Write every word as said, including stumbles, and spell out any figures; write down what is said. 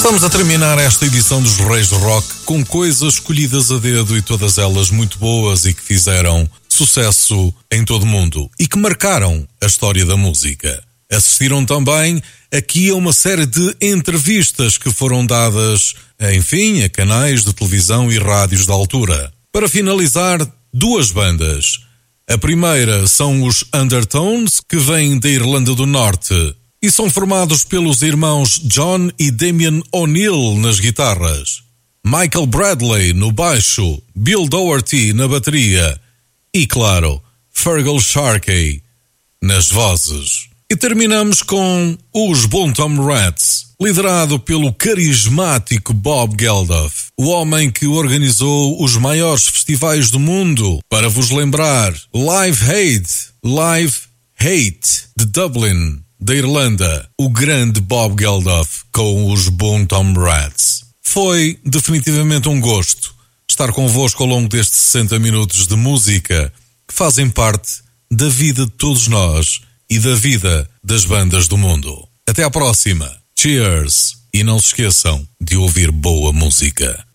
Estamos a terminar esta edição dos Reis do Rock com coisas escolhidas a dedo e todas elas muito boas e que fizeram sucesso em todo o mundo e que marcaram a história da música. Assistiram também aqui a uma série de entrevistas que foram dadas, enfim, a canais de televisão e rádios da altura. Para finalizar, duas bandas. A primeira são os Undertones, que vêm da Irlanda do Norte e são formados pelos irmãos John e Damien O'Neill nas guitarras, Michael Bradley no baixo, Bill Doherty na bateria e, claro, Fergal Sharkey nas vozes. E terminamos com os Bontom Rats, liderado pelo carismático Bob Geldof, o homem que organizou os maiores festivais do mundo. Para vos lembrar, Live Aid, Live Hate de Dublin, da Irlanda, o grande Bob Geldof com os Bontom Rats. Foi definitivamente um gosto estar convosco ao longo destes sessenta minutos de música que fazem parte da vida de todos nós e da vida das bandas do mundo. Até à próxima. Cheers! E não se esqueçam de ouvir boa música.